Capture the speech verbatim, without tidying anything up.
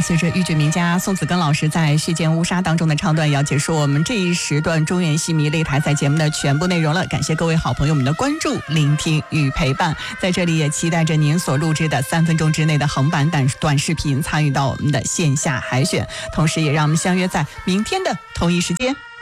随着豫剧名家宋子庚老师在《血溅乌纱》当中的唱段，也要结束我们这一时段中原戏迷擂台赛节目的全部内容了。感谢各位好朋友们的关注、聆听与陪伴，在这里也期待着您所录制的三分钟之内的横版短短视频参与到我们的线下海选，同时也让我们相约在明天的同一时间。